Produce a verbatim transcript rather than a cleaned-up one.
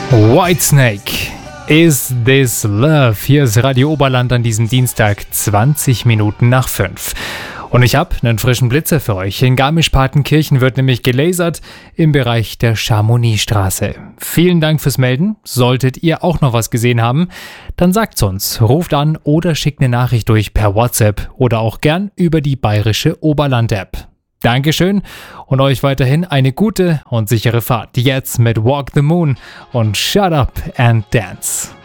Whitesnake, Is This Love? Hier ist Radio Oberland an diesem Dienstag, zwanzig Minuten nach fünf. Und ich habe einen frischen Blitzer für euch. In Garmisch-Partenkirchen wird nämlich gelasert im Bereich der Chamonixstraße. Vielen Dank fürs Melden. Solltet ihr auch noch was gesehen haben, dann sagt's uns. Ruft an oder schickt eine Nachricht durch per WhatsApp oder auch gern über die bayerische Oberland-App. Dankeschön und euch weiterhin eine gute und sichere Fahrt. Jetzt mit Walk the Moon und Shut Up and Dance.